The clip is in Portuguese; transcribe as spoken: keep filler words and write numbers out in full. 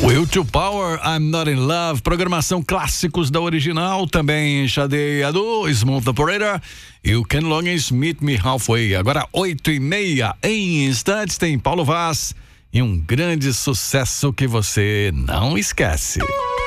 Will to Power, I'm Not in Love, programação clássicos da original, também Sade Adu, Smooth Operator e o Ken Loggins, Meet Me Halfway. Agora oito e meia, em instantes tem Paulo Vaz e um grande sucesso que você não esquece.